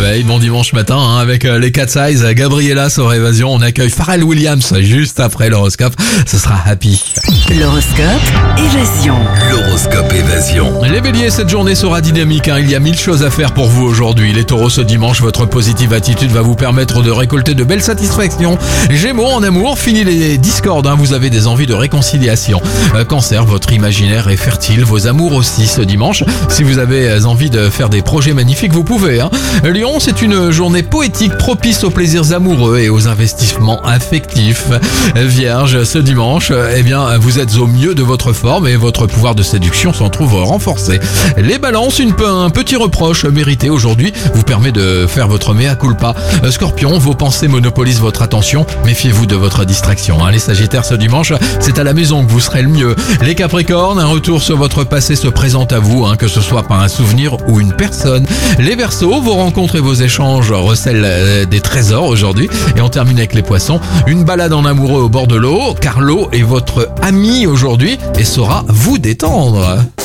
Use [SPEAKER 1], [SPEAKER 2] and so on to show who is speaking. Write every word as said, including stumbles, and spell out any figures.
[SPEAKER 1] réveil, bon dimanche matin hein, avec euh, les Cat Size, Gabriella sur Évasion. On accueille Pharrell Williams juste après l'horoscope. Ce sera Happy.
[SPEAKER 2] L'horoscope Évasion.
[SPEAKER 3] L'horoscope Évasion.
[SPEAKER 1] Les béliers, cette journée sera dynamique. Hein. Il y a mille choses à faire pour vous aujourd'hui. Les taureaux, ce dimanche, votre positive attitude va vous permettre de récolter de belles satisfactions. Gémeaux, en amour, fini les discordes. Hein. Vous avez des envies de réconciliation. Euh, cancer, votre imaginaire est fertile. Vos amours aussi ce dimanche. Si vous avez envie de faire des projets magnifiques, vous pouvez. Hein. Lion, c'est une journée poétique propice aux plaisirs amoureux et aux investissements affectifs. Vierge, ce dimanche, eh bien, vous êtes au mieux de votre forme et votre pouvoir de séduction s'en trouve renforcé. Les balances, une, un petit reproche mérité aujourd'hui vous permet de faire votre mea culpa. Scorpion, vos pensées monopolisent votre attention. Méfiez-vous de votre distraction. Hein. Les sagittaires, ce dimanche, c'est à la maison que vous serez le mieux. Les capricornes, un retour sur votre passé se présente à vous, hein, que ce soit par un souvenir ou une personne. Les verseaux, vos rencontres et vos échanges recèlent euh, des trésors aujourd'hui. Et on termine avec les poissons. Une balade en amoureux au bord de l'eau, car l'eau est votre ami aujourd'hui et saura vous détendre.